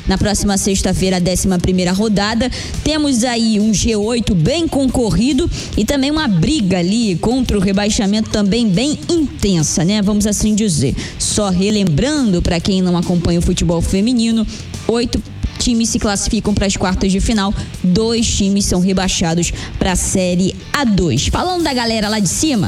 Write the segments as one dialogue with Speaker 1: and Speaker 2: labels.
Speaker 1: na próxima sexta-feira, a 11ª rodada. Temos aí um G8 bem concorrido e também uma briga ali contra o rebaixamento também bem intensa, né? Vamos assim dizer. Só relembrando, para quem não acompanha o futebol feminino, 8 times se classificam para as quartas de final, 2 times são rebaixados para a Série A2. Falando da galera lá de cima,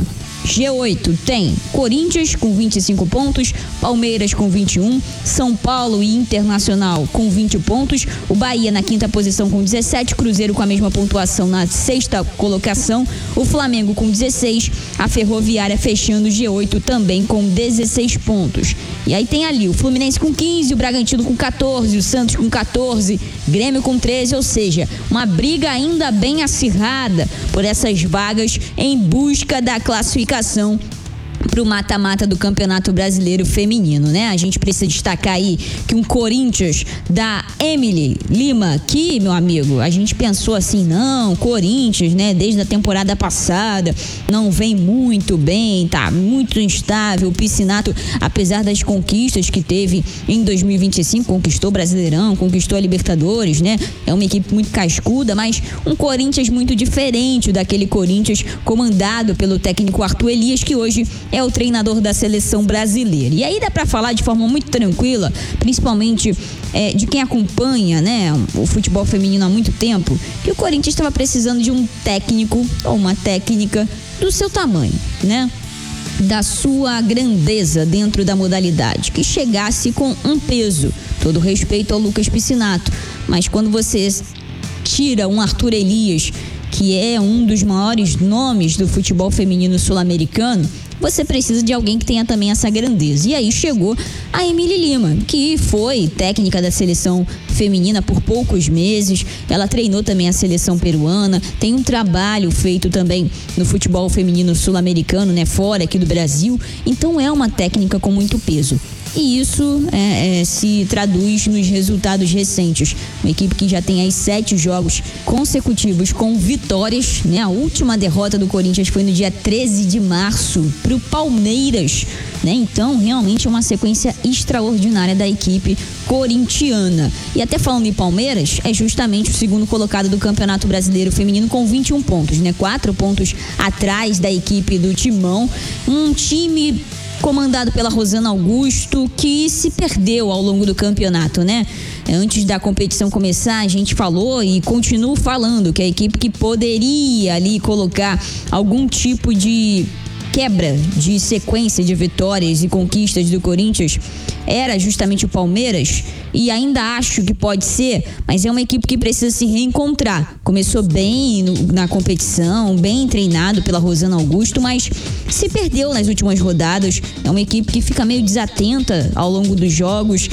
Speaker 1: G8 tem Corinthians com 25 pontos, Palmeiras com 21, São Paulo e Internacional com 20 pontos, o Bahia na 5ª posição com 17, Cruzeiro com a mesma pontuação na 6ª colocação, o Flamengo com 16, a Ferroviária fechando o G8 também com 16 pontos. E aí tem ali o Fluminense com 15, o Bragantino com 14, o Santos com 14, Grêmio com 13, ou seja, uma briga ainda bem acirrada por essas vagas em busca da classificação para o mata-mata do Campeonato Brasileiro Feminino, né? A gente precisa destacar aí que um Corinthians da Emily Lima, que, meu amigo, a gente pensou assim, não, Corinthians, né, desde a temporada passada, não vem muito bem, tá muito instável, o Piscinato, apesar das conquistas que teve em 2025, conquistou o Brasileirão, conquistou a Libertadores, né? É uma equipe muito cascuda, mas um Corinthians muito diferente daquele Corinthians comandado pelo técnico Arthur Elias, que hoje é o treinador da seleção brasileira. E aí dá para falar de forma muito tranquila, principalmente de quem acompanha, né, o futebol feminino há muito tempo, que o Corinthians estava precisando de um técnico ou uma técnica do seu tamanho, né? Da sua grandeza dentro da modalidade, que chegasse com um peso. Todo respeito ao Lucas Piscinato, mas quando você tira um Arthur Elias, que é um dos maiores nomes do futebol feminino sul-americano, você precisa de alguém que tenha também essa grandeza. E aí chegou a Emily Lima, que foi técnica da seleção feminina por poucos meses. Ela treinou também a seleção peruana, tem um trabalho feito também no futebol feminino sul-americano, né, fora aqui do Brasil. Então é uma técnica com muito peso. E isso se traduz nos resultados recentes. Uma equipe que já tem aí 7 jogos consecutivos com vitórias, né? A última derrota do Corinthians foi no dia 13 de março para o Palmeiras, né? Então, realmente é uma sequência extraordinária da equipe corintiana. E até falando em Palmeiras, é justamente o segundo colocado do Campeonato Brasileiro Feminino com 21 pontos, né? 4 pontos atrás da equipe do Timão. Um time comandado pela Rosana Augusto, que se perdeu ao longo do campeonato, né? Antes da competição começar, a gente falou e continuo falando que a equipe que poderia ali colocar algum tipo de quebra de sequência de vitórias e conquistas do Corinthians era justamente o Palmeiras, e ainda acho que pode ser, mas é uma equipe que precisa se reencontrar. Começou bem na competição, bem treinado pela Rosana Augusto, mas se perdeu nas últimas rodadas. É uma equipe que fica meio desatenta ao longo dos jogos,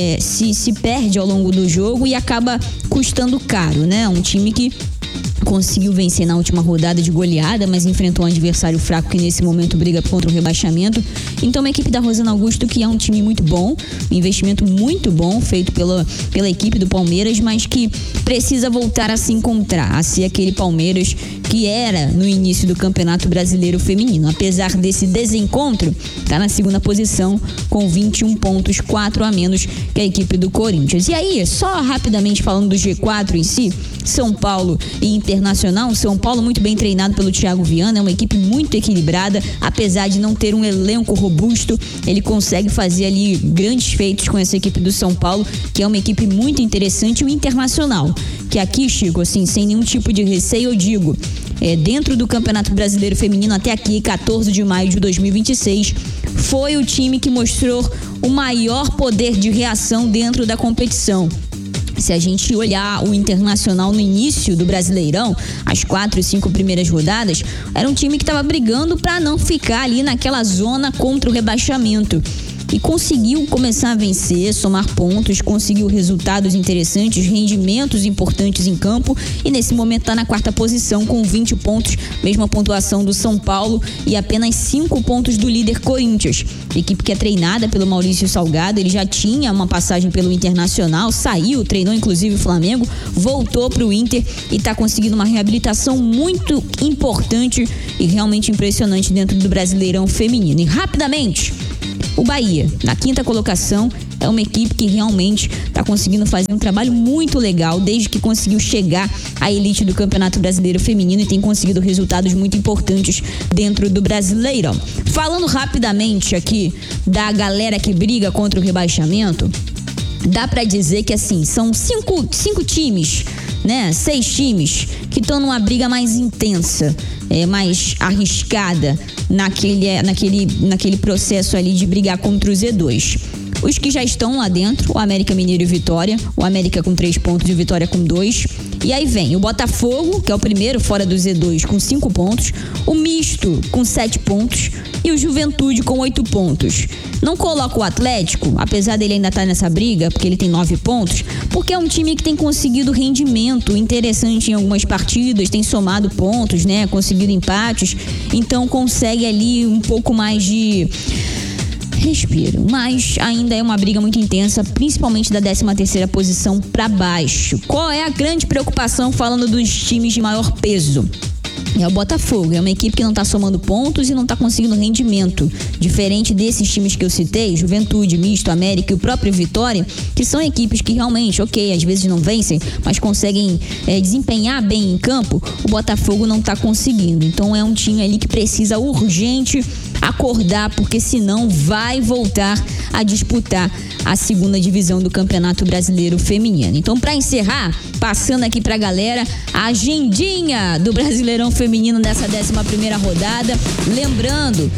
Speaker 1: se perde ao longo do jogo e acaba custando caro, né? Um time que conseguiu vencer na última rodada de goleada, mas enfrentou um adversário fraco que nesse momento briga contra o rebaixamento. Então, uma equipe da Rosana Augusto que é um time muito bom, um investimento muito bom feito pela equipe do Palmeiras, mas que precisa voltar a se encontrar, a ser aquele Palmeiras que era no início do Campeonato Brasileiro Feminino. Apesar desse desencontro, está na 2ª posição com 21 pontos, 4 a menos que a equipe do Corinthians. E aí, só rapidamente falando do G4 em si, São Paulo e Internacional. São Paulo muito bem treinado pelo Thiago Viana, é uma equipe muito equilibrada, apesar de não ter um elenco robusto, ele consegue fazer ali grandes feitos com essa equipe do São Paulo, que é uma equipe muito interessante. O Internacional, que aqui, Chico, assim, sem nenhum tipo de receio, eu digo, dentro do Campeonato Brasileiro Feminino até aqui, 14 de maio de 2026, foi o time que mostrou o maior poder de reação dentro da competição. Se a gente olhar o Internacional no início do Brasileirão, as 4 e 5 primeiras rodadas, era um time que estava brigando para não ficar ali naquela zona contra o rebaixamento. E conseguiu começar a vencer, somar pontos, conseguiu resultados interessantes, rendimentos importantes em campo, e nesse momento está na 4ª posição com 20 pontos, mesma pontuação do São Paulo e apenas 5 pontos do líder Corinthians. Equipe que é treinada pelo Maurício Salgado, ele já tinha uma passagem pelo Internacional, saiu, treinou inclusive o Flamengo, voltou para o Inter e está conseguindo uma reabilitação muito importante e realmente impressionante dentro do Brasileirão Feminino. E rapidamente, o Bahia, na 5ª colocação, é uma equipe que realmente está conseguindo fazer um trabalho muito legal desde que conseguiu chegar à elite do Campeonato Brasileiro Feminino e tem conseguido resultados muito importantes dentro do Brasileirão. Falando rapidamente aqui da galera que briga contra o rebaixamento, dá pra dizer que assim, são cinco times, né? 6 times que estão numa briga mais intensa, mais arriscada naquele processo ali de brigar contra o Z2. Os que já estão lá dentro, o América Mineiro e Vitória, o América com 3 pontos e o Vitória com 2. E aí vem o Botafogo, que é o primeiro fora do Z2 com 5 pontos, o Misto com 7 pontos e o Juventude com 8 pontos. Não coloco o Atlético, apesar dele ainda estar nessa briga, porque ele tem 9 pontos, porque é um time que tem conseguido rendimento interessante em algumas partidas, tem somado pontos, né? Conseguido empates, então consegue ali um pouco mais de respiro, mas ainda é uma briga muito intensa, principalmente da 13ª posição para baixo. Qual é a grande preocupação falando dos times de maior peso? É o Botafogo, é uma equipe que não está somando pontos e não está conseguindo rendimento, diferente desses times que eu citei, Juventude, Misto, América e o próprio Vitória, que são equipes que realmente, às vezes não vencem, mas conseguem desempenhar bem em campo. O Botafogo não está conseguindo, então é um time ali que precisa urgente acordar, porque senão vai voltar a disputar a 2ª divisão do Campeonato Brasileiro Feminino. Então, para encerrar, passando aqui pra galera, a agendinha do Brasileirão Feminino nessa 11ª rodada, lembrando,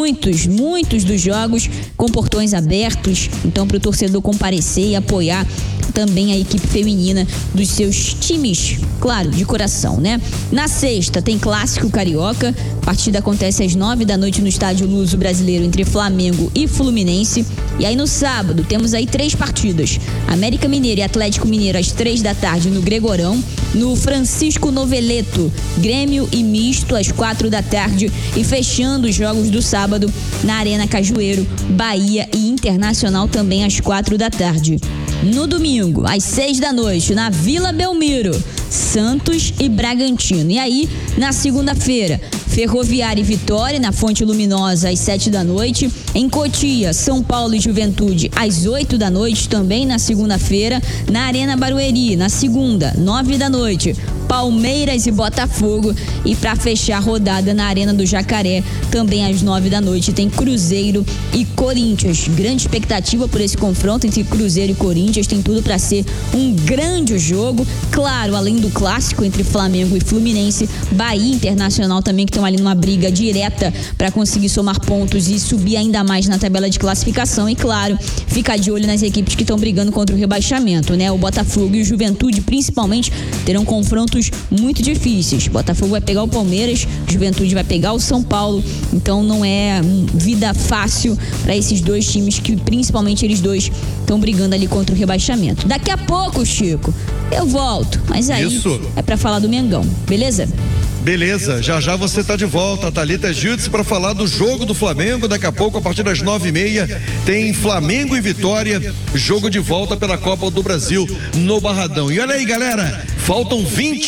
Speaker 1: muitos dos jogos com portões abertos, então pro torcedor comparecer e apoiar também a equipe feminina dos seus times, claro, de coração, né? Na sexta tem Clássico Carioca, a partida acontece às 9 da noite no Estádio Luso Brasileiro entre Flamengo e Fluminense. E aí no sábado temos aí 3 partidas, América Mineiro e Atlético Mineiro às 3 da tarde no Gregorão, no Francisco Noveleto, Grêmio e Misto às 4 da tarde e fechando os jogos do sábado na Arena Cajueiro, Bahia e Internacional também às 4 da tarde. No domingo, às 6 da noite, na Vila Belmiro, Santos e Bragantino. E aí, na segunda-feira, Ferroviária e Vitória, na Fonte Luminosa, às 7 da noite. Em Cotia, São Paulo e Juventude, às 8 da noite, também na segunda-feira. Na Arena Barueri, na segunda, 9 da noite. Palmeiras e Botafogo. E para fechar a rodada na Arena do Jacaré, também às 9 da noite, tem Cruzeiro e Corinthians. Grande expectativa por esse confronto entre Cruzeiro e Corinthians, tem tudo para ser um grande jogo. Claro, além do clássico entre Flamengo e Fluminense, Bahia e Internacional também, que estão ali numa briga direta para conseguir somar pontos e subir ainda mais na tabela de classificação. E claro, ficar de olho nas equipes que estão brigando contra o rebaixamento, né? O Botafogo e o Juventude, principalmente, terão confrontos muito difíceis. Botafogo vai pegar o Palmeiras, Juventude vai pegar o São Paulo, então não é vida fácil para esses dois times, que principalmente eles dois estão brigando ali contra o rebaixamento. Daqui a pouco, Chico, eu volto, mas aí é para falar do Mengão, beleza?
Speaker 2: Beleza, já você tá de volta, Thalita Gildes, para falar do jogo do Flamengo. Daqui a pouco, a partir das 9h30, tem Flamengo e Vitória, jogo de volta pela Copa do Brasil no Barradão. E olha aí, galera, faltam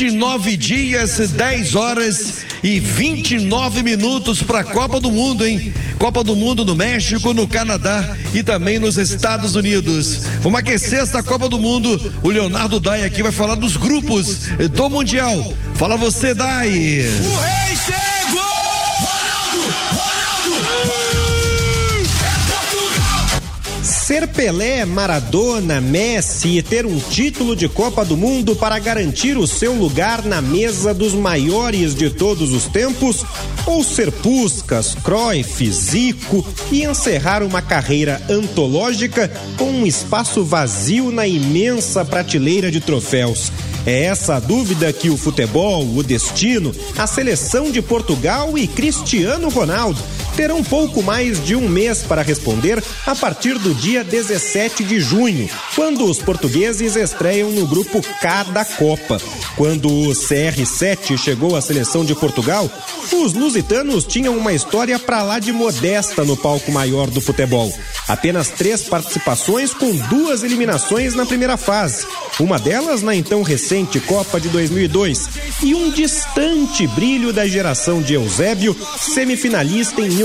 Speaker 2: 29 dias, 10 horas e 29 minutos para a Copa do Mundo, hein? Copa do Mundo no México, no Canadá e também nos Estados Unidos. Vamos aquecer essa Copa do Mundo. O Leonardo Dai aqui vai falar dos grupos do Mundial. Fala você, Dai.
Speaker 3: O rei chegou!
Speaker 4: Ser Pelé, Maradona, Messi e ter um título de Copa do Mundo para garantir o seu lugar na mesa dos maiores de todos os tempos? Ou ser Puskás, Cruyff, Zico e encerrar uma carreira antológica com um espaço vazio na imensa prateleira de troféus? É essa a dúvida que o futebol, o destino, a seleção de Portugal e Cristiano Ronaldo terão pouco mais de um mês para responder a partir do dia 17 de junho, quando os portugueses estreiam no grupo K da Copa. Quando o CR7 chegou à seleção de Portugal, os lusitanos tinham uma história pra lá de modesta no palco maior do futebol. Apenas 3 participações com 2 eliminações na primeira fase. uma delas na então recente Copa de 2002, e um distante brilho da geração de Eusébio, semifinalista em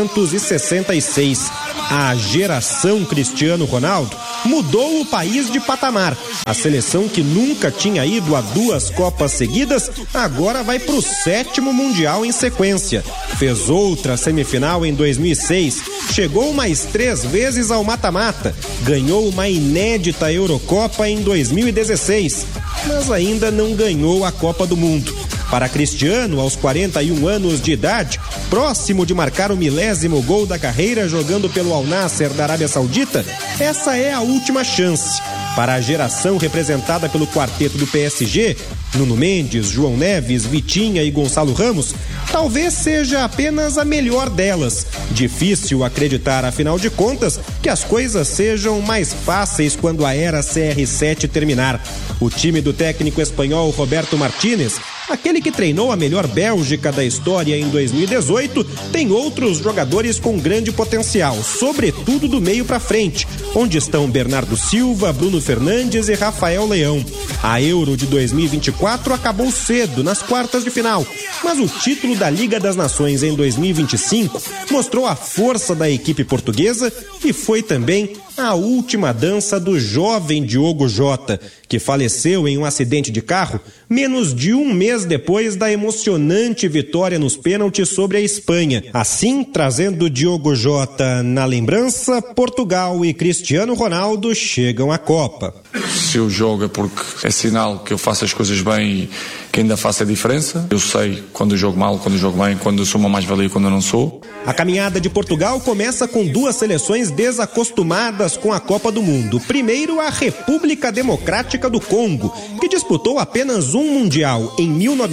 Speaker 4: 1966. A geração Cristiano Ronaldo mudou o país de patamar. A seleção que nunca tinha ido a 2 Copas seguidas, agora vai para o 7º Mundial em sequência. Fez outra semifinal em 2006, chegou mais 3 vezes ao mata-mata, ganhou uma inédita Eurocopa em 2016, mas ainda não ganhou a Copa do Mundo. Para Cristiano, aos 41 anos de idade, próximo de marcar o 1000º gol da carreira jogando pelo Al Nassr da Arábia Saudita, essa é a última chance. Para a geração representada pelo quarteto do PSG, Nuno Mendes, João Neves, Vitinha e Gonçalo Ramos, talvez seja apenas a melhor delas. Difícil acreditar, afinal de contas, que as coisas sejam mais fáceis quando a era CR7 terminar. O time do técnico espanhol Roberto Martínez, aquele que treinou a melhor Bélgica da história em 2018, tem outros jogadores com grande potencial, sobretudo do meio para frente, onde estão Bernardo Silva, Bruno Fernandes e Rafael Leão. A Euro de 2024 acabou cedo, nas quartas de final, mas o título da Liga das Nações em 2025 mostrou a força da equipe portuguesa e foi também a última dança do jovem Diogo Jota, que faleceu em um acidente de carro menos de um mês depois da emocionante vitória nos pênaltis sobre a Espanha. Assim, trazendo Diogo Jota na lembrança, Portugal e Cristiano Ronaldo chegam à Copa.
Speaker 5: Se eu jogo é porque é sinal que eu faço as coisas bem e que ainda faço a diferença. Eu sei quando eu jogo mal, quando eu jogo bem, quando eu sou uma mais-valia e quando eu não sou.
Speaker 4: A caminhada de Portugal começa com 2 seleções desacostumadas com a Copa do Mundo. Primeiro, a República Democrática do Congo, que disputou apenas um Mundial em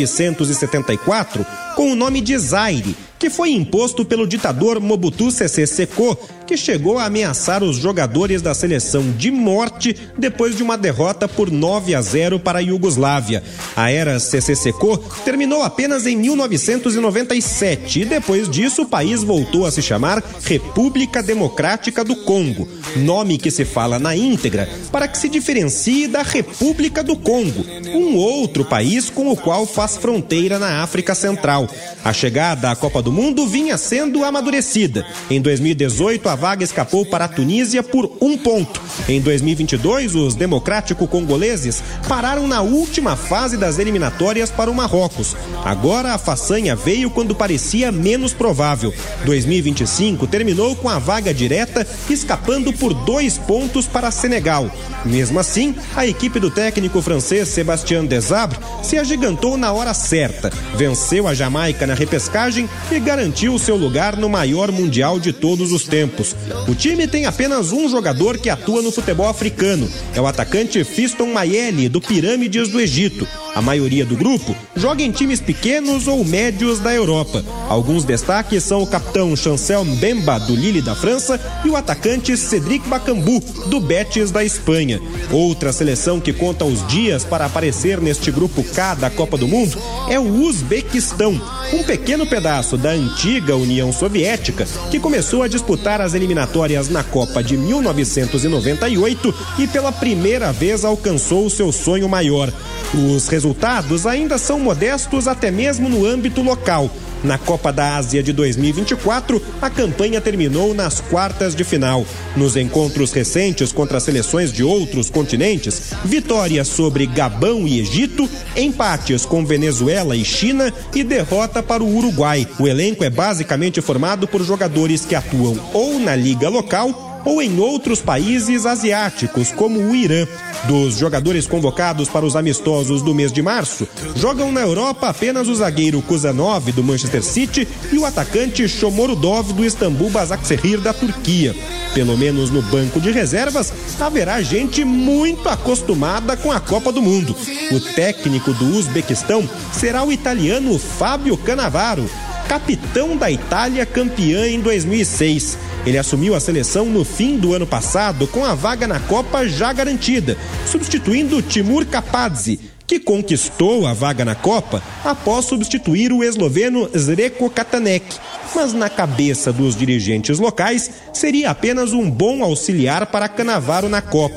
Speaker 4: 1974 com o nome de Zaire, que foi imposto pelo ditador Mobutu Sese Seko, que chegou a ameaçar os jogadores da seleção de morte depois de uma derrota por 9-0 para a Iugoslávia. A era Sese Seko terminou apenas em 1997 e depois disso o país voltou a se chamar República Democrática do Congo, nome que se fala na íntegra para que se diferencie da República do Congo, um outro país com o qual faz fronteira na África Central. A chegada à Copa do Mundo vinha sendo amadurecida. Em 2018, a vaga escapou para a Tunísia por 1 ponto. Em 2022, os democrático-congoleses pararam na última fase das eliminatórias para o Marrocos. Agora, a façanha veio quando parecia menos provável. 2025 terminou com a vaga direta, escapando por 2 pontos para Senegal. Mesmo assim, a equipe do técnico francês Sébastien Desabre se agigantou na hora certa, venceu a Jamaica na repescagem e garantiu seu lugar no maior mundial de todos os tempos. O time tem apenas um jogador que atua no futebol africano, é o atacante Fiston Mayele, do Pirâmides do Egito. A maioria do grupo joga em times pequenos ou médios da Europa. Alguns destaques são o capitão Chancel Mbemba, do Lille da França, e o atacante Cédric Bakambu, do Betis da Espanha. Outra seleção que conta os dias para aparecer neste grupo K da Copa do Mundo é o Uzbequistão, um pequeno pedaço da antiga União Soviética que começou a disputar as eliminatórias na Copa de 1998 e pela primeira vez alcançou o seu sonho maior. Os resultados ainda são modestos até mesmo no âmbito local. Na Copa da Ásia de 2024, a campanha terminou nas quartas de final. Nos encontros recentes contra seleções de outros continentes, vitórias sobre Gabão e Egito, empates com Venezuela e China e derrota para o Uruguai. O elenco é basicamente formado por jogadores que atuam ou na liga local ou em outros países asiáticos, como o Irã. Dos jogadores convocados para os amistosos do mês de março, jogam na Europa apenas o zagueiro Kuzanov, do Manchester City, e o atacante Shomurodov, do Istambul Basaksehir, da Turquia. Pelo menos no banco de reservas, haverá gente muito acostumada com a Copa do Mundo. O técnico do Uzbequistão será o italiano Fábio Cannavaro, capitão da Itália, campeã em 2006. Ele assumiu a seleção no fim do ano passado com a vaga na Copa já garantida, substituindo Timur Kapadze, que conquistou a vaga na Copa após substituir o esloveno Zreko Katanek. Mas na cabeça dos dirigentes locais, seria apenas um bom auxiliar para Cannavaro na Copa.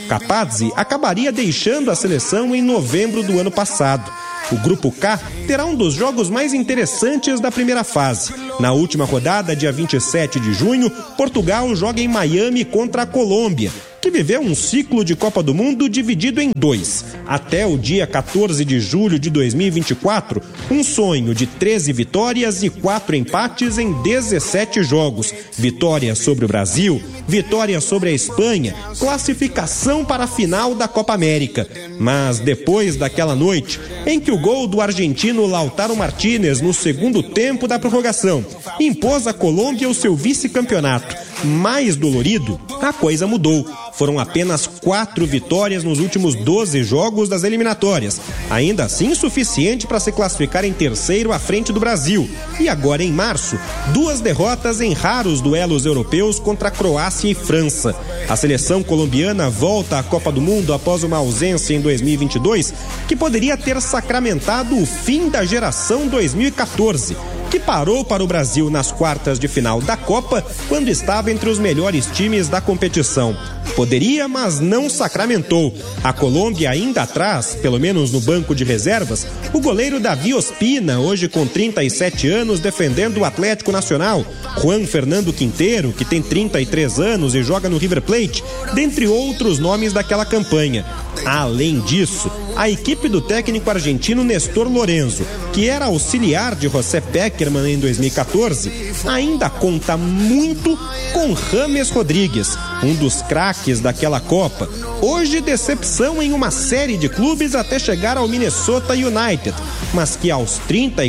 Speaker 4: Capazzi acabaria deixando a seleção em novembro do ano passado. O Grupo K terá um dos jogos mais interessantes da primeira fase. Na última rodada, dia 27 de junho, Portugal joga em Miami contra a Colômbia, que viveu um ciclo de Copa do Mundo dividido em 2. Até o dia 14 de julho de 2024, um sonho de 13 vitórias e 4 empates em 17 jogos. Vitória sobre o Brasil, vitória sobre a Espanha, classificação para a final da Copa América. Mas depois daquela noite, em que o gol do argentino Lautaro Martínez no segundo tempo da prorrogação impôs à Colômbia o seu vice-campeonato mais dolorido, a coisa mudou. Foram apenas 4 vitórias nos últimos 12 jogos das eliminatórias. Ainda assim, suficiente para se classificar em terceiro à frente do Brasil. E agora, em março, 2 derrotas em raros duelos europeus contra Croácia e França. A seleção colombiana volta à Copa do Mundo após uma ausência em 2022, que poderia ter sacramentado o fim da geração 2014. Que parou para o Brasil nas quartas de final da Copa, quando estava entre os melhores times da competição. Poderia, mas não sacramentou. A Colômbia ainda atrás, pelo menos no banco de reservas, o goleiro Davi Ospina, hoje com 37 anos, defendendo o Atlético Nacional, Juan Fernando Quintero, que tem 33 anos e joga no River Plate, dentre outros nomes daquela campanha. Além disso, a equipe do técnico argentino Néstor Lorenzo, que era auxiliar de José Pekerman em 2014, ainda conta muito com James Rodríguez, um dos craques daquela Copa. Hoje, decepção em uma série de clubes até chegar ao Minnesota United, mas que aos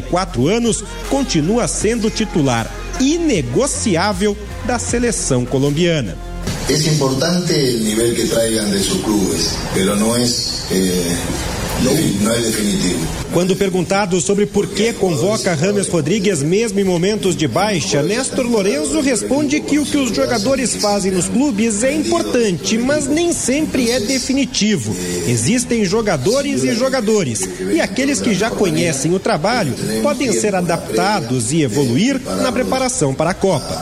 Speaker 4: 34 anos continua sendo titular inegociável da seleção colombiana.
Speaker 6: É importante o nível que traigan de seus clubes, mas não é definitivo.
Speaker 4: Quando perguntado sobre por que convoca James Rodríguez mesmo em momentos de baixa, Néstor Lorenzo responde que o que os jogadores fazem nos clubes é importante, mas nem sempre é definitivo. Existem jogadores e jogadores, e aqueles que já conhecem o trabalho podem ser adaptados e evoluir na preparação para a Copa.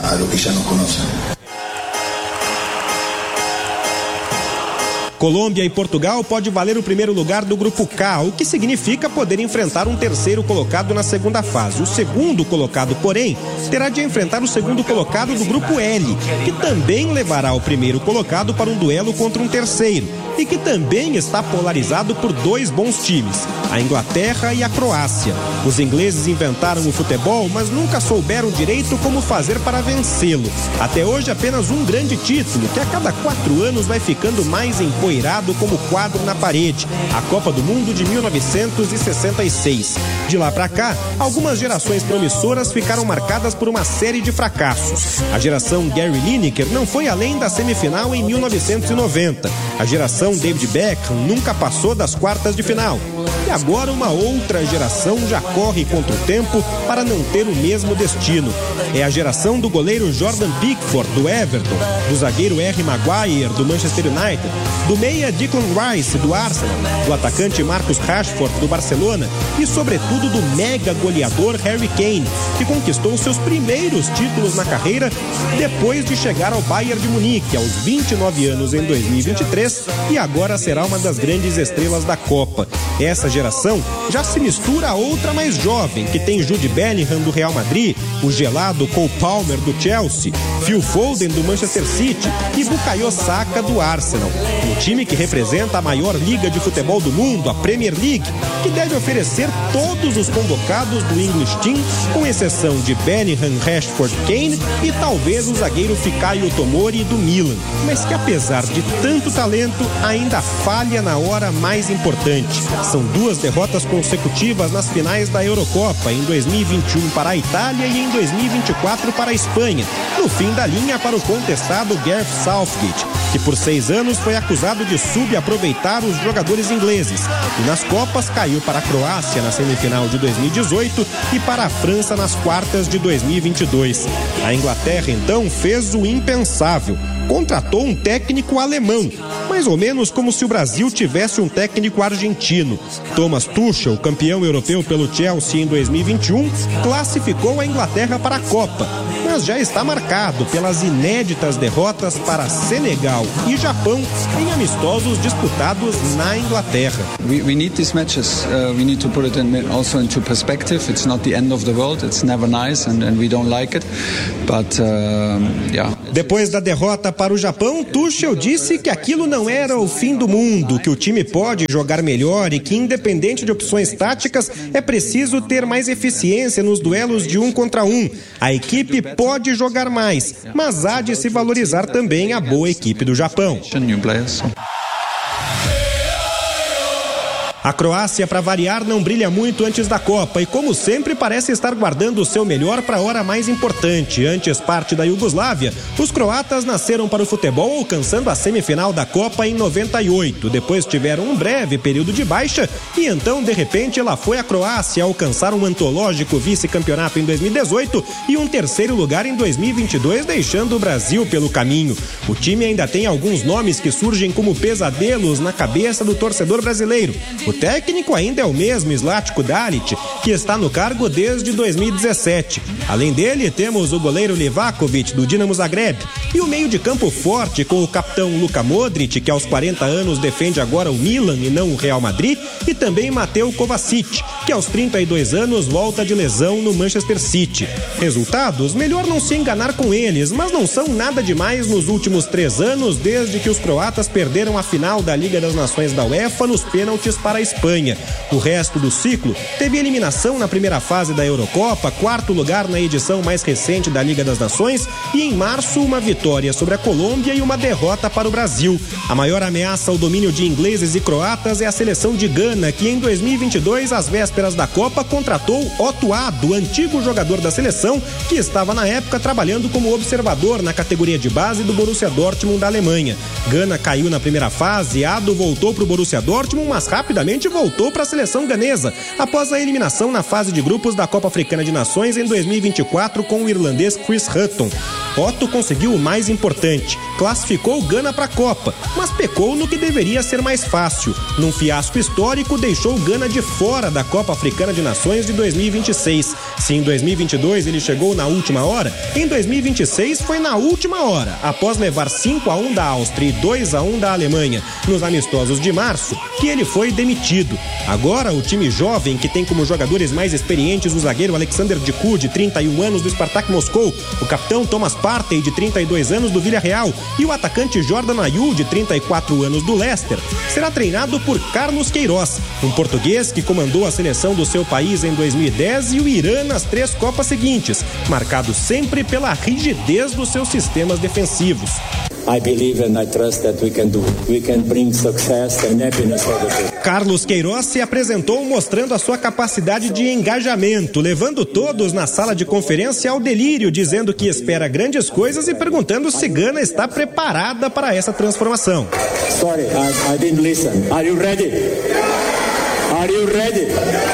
Speaker 4: Colômbia e Portugal pode valer o primeiro lugar do Grupo K, o que significa poder enfrentar um terceiro colocado na segunda fase. O segundo colocado, porém, terá de enfrentar o segundo colocado do Grupo L, que também levará o primeiro colocado para um duelo contra um terceiro, e que também está polarizado por 2 bons times, a Inglaterra e a Croácia. Os ingleses inventaram o futebol, mas nunca souberam direito como fazer para vencê-lo. Até hoje, apenas um grande título, que a cada 4 anos vai ficando mais empoeirado como quadro na parede, a Copa do Mundo de 1966. De lá para cá, algumas gerações promissoras ficaram marcadas por uma série de fracassos. A geração Gary Lineker não foi além da semifinal em 1990. A geração David Beckham nunca passou das quartas de final. E agora uma outra geração já corre contra o tempo para não ter o mesmo destino. É a geração do goleiro Jordan Pickford, do Everton, do zagueiro R. Maguire, do Manchester United, do meia Declan Rice, do Arsenal, do atacante Marcus Rashford, do Barcelona e, sobretudo, do mega goleador Harry Kane, que conquistou seus primeiros títulos na carreira depois de chegar ao Bayern de Munique aos 29 anos em 2023 e agora será uma das grandes estrelas da Copa. Essa geração já se mistura a outra mais jovem, que tem Jude Bellingham do Real Madrid, o gelado Cole Palmer do Chelsea, Phil Foden do Manchester City e Bukayo Saka do Arsenal. Um time que representa a maior liga de futebol do mundo, a Premier League, que deve oferecer todos os convocados do English Team, com exceção de Bellingham, Rashford, Kane e talvez o zagueiro Fikayo Tomori do Milan, mas que apesar de tanto talento, ainda falha na hora mais importante. São 2 derrotas consecutivas nas finais da Eurocopa, em 2021 para a Itália e em 2024 para a Espanha, no fim da linha para o contestado Gareth Southgate, que por 6 anos foi acusado de subaproveitar os jogadores ingleses, e nas Copas caiu para a Croácia na semifinal de 2018 e para a França nas quartas de 2022. A Inglaterra, então, fez o impensável. Contratou um técnico alemão, mais ou menos como se o Brasil tivesse um técnico argentino. Thomas Tuchel, campeão europeu pelo Chelsea em 2021, classificou a Inglaterra para a Copa, mas já está marcado pelas inéditas derrotas para Senegal e Japão em amistosos disputados na Inglaterra.
Speaker 7: We need these matches. We need to put it also into perspective. It's not the end of the world. It's never nice and we don't like it. But yeah.
Speaker 4: Depois da derrota para o Japão, Tuchel disse que aquilo não era o fim do mundo, que o time pode jogar melhor e que, independente de opções táticas, é preciso ter mais eficiência nos duelos de 1 contra 1. A equipe pode jogar mais, mas há de se valorizar também a boa equipe do Japão. A Croácia, para variar, não brilha muito antes da Copa e, como sempre, parece estar guardando o seu melhor para a hora mais importante. Antes parte da Iugoslávia, os croatas nasceram para o futebol, alcançando a semifinal da Copa em 98. Depois tiveram um breve período de baixa e então, de repente, lá foi a Croácia alcançar um antológico vice-campeonato em 2018 e um terceiro lugar em 2022, deixando o Brasil pelo caminho. O time ainda tem alguns nomes que surgem como pesadelos na cabeça do torcedor brasileiro. O técnico ainda é o mesmo, Zlatko Dalic, que está no cargo desde 2017. Além dele, temos o goleiro Livakovic, do Dinamo Zagreb, e o meio de campo forte com o capitão Luka Modric, que aos 40 anos defende agora o Milan e não o Real Madrid, e também Mateo Kovacic, que aos 32 anos volta de lesão no Manchester City. Resultados? Melhor não se enganar com eles, mas não são nada demais nos últimos 3 anos, desde que os croatas perderam a final da Liga das Nações da UEFA nos pênaltis para a Espanha. O resto do ciclo teve eliminação na primeira fase da Eurocopa, 4º lugar na edição mais recente da Liga das Nações e, em março, uma vitória sobre a Colômbia e uma derrota para o Brasil. A maior ameaça ao domínio de ingleses e croatas é a seleção de Gana, que em 2022, às vésperas da Copa, contratou Otto Addo, antigo jogador da seleção, que estava na época trabalhando como observador na categoria de base do Borussia Dortmund da Alemanha. Gana caiu na primeira fase, Addo voltou para o Borussia Dortmund, mas rapidamente voltou para a seleção ganesa, após a eliminação na fase de grupos da Copa Africana de Nações em 2024 com o irlandês Chris Hutton. Otto conseguiu o mais importante, classificou o Gana para a Copa, mas pecou no que deveria ser mais fácil. Num fiasco histórico, deixou o Gana de fora da Copa Africana de Nações de 2026. Se em 2022 ele chegou na última hora, em 2026 foi na última hora, após levar 5-1 da Áustria e 2-1 da Alemanha nos amistosos de março, que ele foi demitido. Agora, o time jovem, que tem como jogadores mais experientes o zagueiro Alexander Djiku, de 31 anos, do Spartak Moscou, o capitão Thomas Partey, de 32 anos, do Villarreal, e o atacante Jordan Ayew, de 34 anos, do Leicester, será treinado por Carlos Queiroz, um português que comandou a seleção do seu país em 2010 e o Irã nas 3 Copas seguintes, marcado sempre pela rigidez dos seus sistemas defensivos.
Speaker 8: I believe and I trust that we can do. We can bring success and happiness for the people.
Speaker 4: Carlos Queiroz se apresentou mostrando a sua capacidade de engajamento, levando todos na sala de conferência ao delírio, dizendo que espera grandes coisas e perguntando se Gana está preparada para essa transformação.
Speaker 8: Sorry, I didn't listen. Are you ready? Are you ready?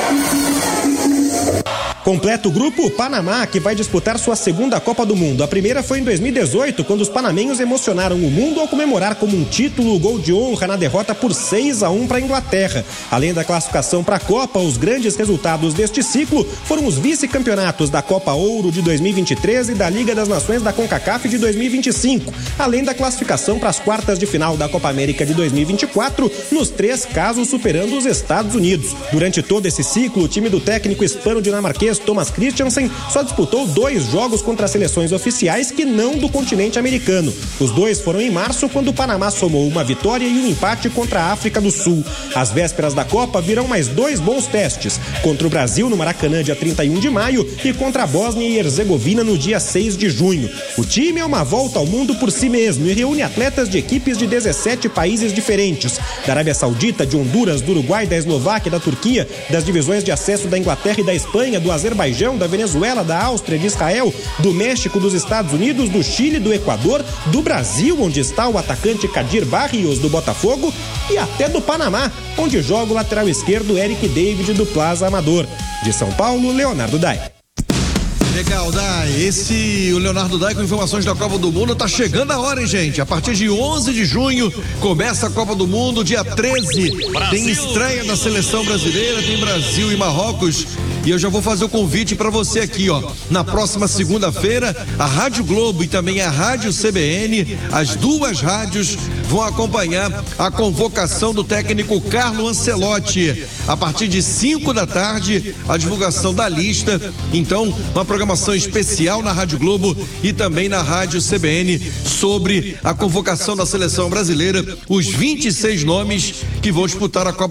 Speaker 4: Completa o grupo, o Panamá, que vai disputar sua segunda Copa do Mundo. A primeira foi em 2018, quando os panamenhos emocionaram o mundo ao comemorar como um título o gol de honra na derrota por 6-1 para a Inglaterra. Além da classificação para a Copa, os grandes resultados deste ciclo foram os vice-campeonatos da Copa Ouro de 2023 e da Liga das Nações da CONCACAF de 2025, além da classificação para as quartas de final da Copa América de 2024, nos 3 casos superando os Estados Unidos. Durante todo esse ciclo, o time do técnico hispano-dinamarquês Thomas Christiansen só disputou 2 jogos contra seleções oficiais que não do continente americano. Os 2 foram em março, quando o Panamá somou uma vitória e um empate contra a África do Sul. Às vésperas da Copa virão mais 2 bons testes, contra o Brasil no Maracanã dia 31 de maio e contra a Bósnia e Herzegovina no dia 6 de junho. O time é uma volta ao mundo por si mesmo e reúne atletas de equipes de 17 países diferentes, da Arábia Saudita, de Honduras, do Uruguai, da Eslováquia, da Turquia, das divisões de acesso da Inglaterra e da Espanha, do Azerbaijão, da Venezuela, da Áustria, de Israel, do México, dos Estados Unidos, do Chile, do Equador, do Brasil, onde está o atacante Kadir Barrios, do Botafogo, e até do Panamá, onde joga o lateral esquerdo Eric David, do Plaza Amador. De São Paulo, Leonardo Dai.
Speaker 2: Legal, Dai. O Leonardo Dai com informações da Copa do Mundo. Tá chegando a hora, hein, gente? A partir de 11 de junho começa a Copa do Mundo, dia 13. Brasil. Tem estreia da seleção brasileira, tem Brasil e Marrocos. E eu já vou fazer o convite para você aqui, ó. Na próxima segunda-feira, a Rádio Globo e também a Rádio CBN, as duas rádios vão acompanhar a convocação do técnico Carlo Ancelotti. A partir de 5 da tarde, a divulgação da lista. Então, uma programação especial na Rádio Globo e também na Rádio CBN sobre a convocação da seleção brasileira, os 26 nomes que vão disputar a Copa